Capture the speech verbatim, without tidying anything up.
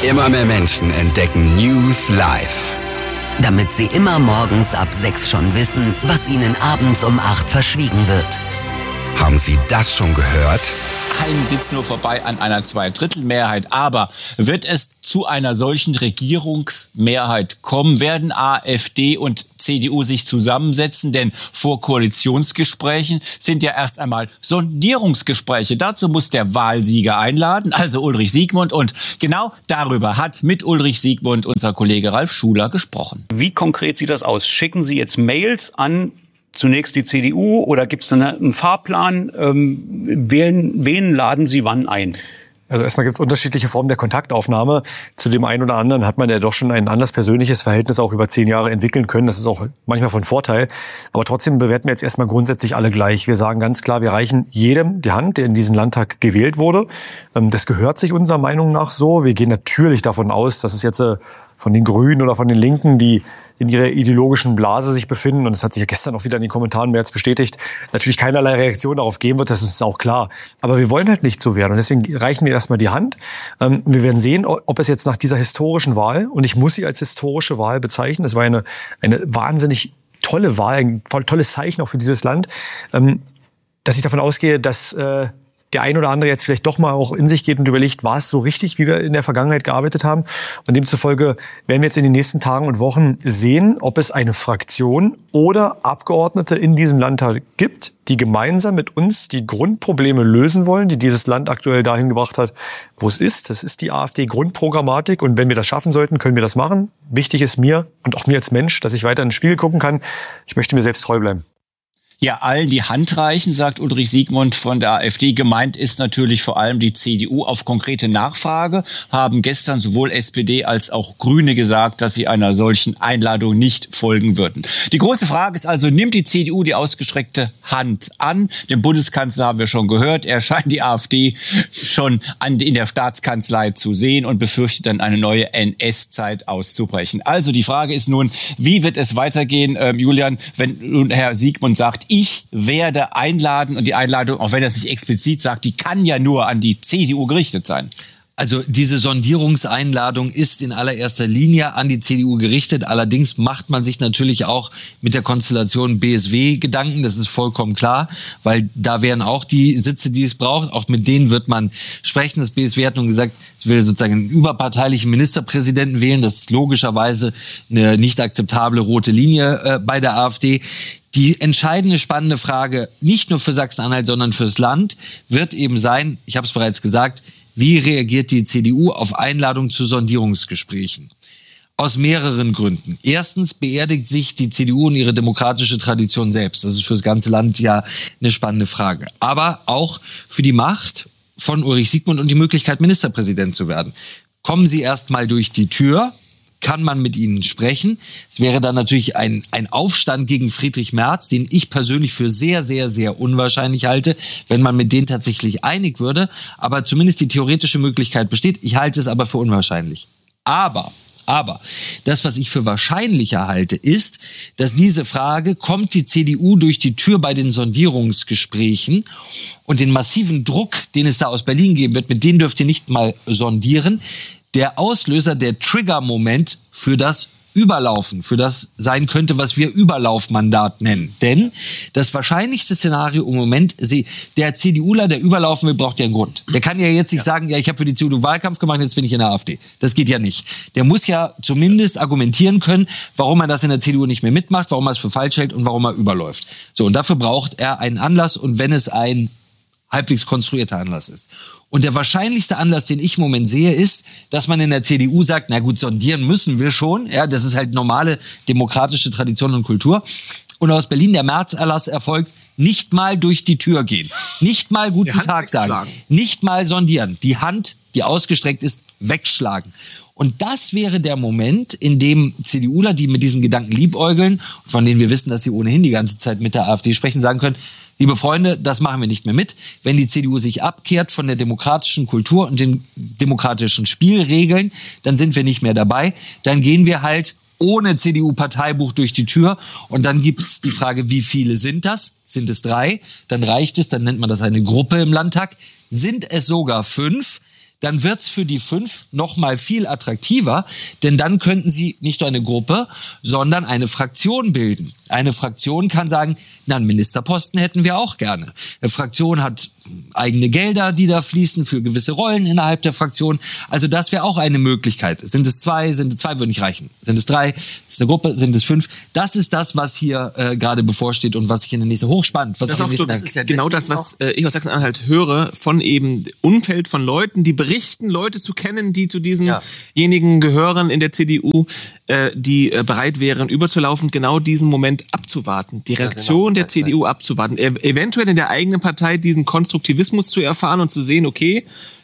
Immer mehr Menschen entdecken News live. Damit sie immer morgens ab sechs schon wissen, was ihnen abends um acht verschwiegen wird. Haben Sie das schon gehört? Ein Sitz nur vorbei an einer Zweidrittelmehrheit. Aber wird es zu einer solchen Regierungsmehrheit kommen? Werden AfD und C D U sich zusammensetzen? Denn vor Koalitionsgesprächen sind ja erst einmal Sondierungsgespräche. Dazu muss der Wahlsieger einladen, also Ulrich Siegmund. Und genau darüber hat mit Ulrich Siegmund unser Kollege Ralf Schuler gesprochen. Wie konkret sieht das aus? Schicken Sie jetzt Mails an zunächst die C D U oder gibt es einen Fahrplan? Ähm, wen, wen laden Sie wann ein? Also erstmal gibt es unterschiedliche Formen der Kontaktaufnahme. Zu dem einen oder anderen hat man ja doch schon ein anderes persönliches Verhältnis auch über zehn Jahre entwickeln können. Das ist auch manchmal von Vorteil. Aber trotzdem bewerten wir jetzt erstmal grundsätzlich alle gleich. Wir sagen ganz klar, wir reichen jedem die Hand, der in diesen Landtag gewählt wurde. Das gehört sich unserer Meinung nach so. Wir gehen natürlich davon aus, dass es jetzt von den Grünen oder von den Linken, die in ihrer ideologischen Blase sich befinden, und das hat sich ja gestern auch wieder in den Kommentaren mehr als bestätigt, natürlich keinerlei Reaktion darauf geben wird, das ist auch klar. Aber wir wollen halt nicht so werden und deswegen reichen wir erstmal die Hand. Wir werden sehen, ob es jetzt nach dieser historischen Wahl, und ich muss sie als historische Wahl bezeichnen, es war eine, eine wahnsinnig tolle Wahl, ein tolles Zeichen auch für dieses Land, dass ich davon ausgehe, dass der ein oder andere jetzt vielleicht doch mal auch in sich geht und überlegt, war es so richtig, wie wir in der Vergangenheit gearbeitet haben? Und demzufolge werden wir jetzt in den nächsten Tagen und Wochen sehen, ob es eine Fraktion oder Abgeordnete in diesem Landtag gibt, die gemeinsam mit uns die Grundprobleme lösen wollen, die dieses Land aktuell dahin gebracht hat, wo es ist. Das ist die AfD-Grundprogrammatik. Und wenn wir das schaffen sollten, können wir das machen. Wichtig ist mir und auch mir als Mensch, dass ich weiter in den Spiegel gucken kann. Ich möchte mir selbst treu bleiben. Ja, allen die Hand reichen, sagt Ulrich Siegmund von der AfD. Gemeint ist natürlich vor allem die C D U. Auf konkrete Nachfrage haben gestern sowohl S P D als auch Grüne gesagt, dass sie einer solchen Einladung nicht folgen würden. Die große Frage ist also, nimmt die C D U die ausgestreckte Hand an? Den Bundeskanzler haben wir schon gehört. Er scheint die AfD schon an, in der Staatskanzlei zu sehen und befürchtet dann eine neue N S-Zeit auszubrechen. Also die Frage ist nun, wie wird es weitergehen, ähm, Julian, wenn nun Herr Siegmund sagt, ich werde einladen, und die Einladung, auch wenn er es nicht explizit sagt, die kann ja nur an die C D U gerichtet sein. Also diese Sondierungseinladung ist in allererster Linie an die C D U gerichtet. Allerdings macht man sich natürlich auch mit der Konstellation B S W Gedanken. Das ist vollkommen klar, weil da wären auch die Sitze, die es braucht. Auch mit denen wird man sprechen. Das B S W hat nun gesagt, es will sozusagen einen überparteilichen Ministerpräsidenten wählen. Das ist logischerweise eine nicht akzeptable rote Linie äh, bei der AfD. Die entscheidende, spannende Frage, nicht nur für Sachsen-Anhalt, sondern fürs Land, wird eben sein, ich habe es bereits gesagt, wie reagiert die C D U auf Einladung zu Sondierungsgesprächen? Aus mehreren Gründen. Erstens beerdigt sich die C D U und ihre demokratische Tradition selbst. Das ist für das ganze Land ja eine spannende Frage. Aber auch für die Macht von Ulrich Siegmund und die Möglichkeit, Ministerpräsident zu werden. Kommen Sie erst mal durch die Tür, kann man mit ihnen sprechen. Es wäre dann natürlich ein, ein Aufstand gegen Friedrich Merz, den ich persönlich für sehr, sehr, sehr unwahrscheinlich halte, wenn man mit denen tatsächlich einig würde. Aber zumindest die theoretische Möglichkeit besteht. Ich halte es aber für unwahrscheinlich. Aber, aber, das, was ich für wahrscheinlicher halte, ist, dass diese Frage, kommt die C D U durch die Tür bei den Sondierungsgesprächen und den massiven Druck, den es da aus Berlin geben wird, mit denen dürft ihr nicht mal sondieren, der Auslöser, der Trigger-Moment für das Überlaufen, für das sein könnte, was wir Überlaufmandat nennen. Denn das wahrscheinlichste Szenario im Moment, der CDUler, der überlaufen will, braucht ja einen Grund. Der kann ja jetzt nicht ja. sagen, ja, ich habe für die C D U Wahlkampf gemacht, jetzt bin ich in der AfD. Das geht ja nicht. Der muss ja zumindest argumentieren können, warum er das in der C D U nicht mehr mitmacht, warum er es für falsch hält und warum er überläuft. So, und dafür braucht er einen Anlass, und wenn es ein halbwegs konstruierter Anlass ist. Und der wahrscheinlichste Anlass, den ich im Moment sehe, ist, dass man in der C D U sagt, na gut, sondieren müssen wir schon. Ja, das ist halt normale demokratische Tradition und Kultur. Und aus Berlin der Märzerlass erfolgt, nicht mal durch die Tür gehen. Nicht mal guten Tag sagen. Nicht mal sondieren. Die Hand, die ausgestreckt ist, wegschlagen. Und das wäre der Moment, in dem CDUler, die mit diesem Gedanken liebäugeln, von denen wir wissen, dass sie ohnehin die ganze Zeit mit der AfD sprechen, sagen können, liebe Freunde, das machen wir nicht mehr mit. Wenn die C D U sich abkehrt von der demokratischen Kultur und den demokratischen Spielregeln, dann sind wir nicht mehr dabei. Dann gehen wir halt ohne C D U-Parteibuch durch die Tür. Und dann gibt's die Frage, wie viele sind das? Sind es drei? Dann reicht es, dann nennt man das eine Gruppe im Landtag. Sind es sogar fünf? dann wird's für die fünf noch mal viel attraktiver, denn dann könnten sie nicht nur eine Gruppe, sondern eine Fraktion bilden. Eine Fraktion kann sagen, na, einen Ministerposten hätten wir auch gerne. Eine Fraktion hat eigene Gelder, die da fließen für gewisse Rollen innerhalb der Fraktion. Also das wäre auch eine Möglichkeit. Sind es zwei? Sind es zwei, würde nicht reichen. Sind es drei? Ist es eine Gruppe? Sind es fünf? Das ist das, was hier äh, gerade bevorsteht und was ich in der nächsten hochspannend. Was das, ich auch in so, der das nächsten ist ja genau das, was äh, ich aus Sachsen-Anhalt höre, von eben Umfeld von Leuten, die berichten, Leute zu kennen, die zu diesenjenigen ja. gehören in der C D U, äh, die äh, bereit wären, überzulaufen, genau diesen Moment abzuwarten, die Reaktion ja, genau. der C D U abzuwarten, e- eventuell in der eigenen Partei diesen Konstruktivismus zu erfahren und zu sehen, okay,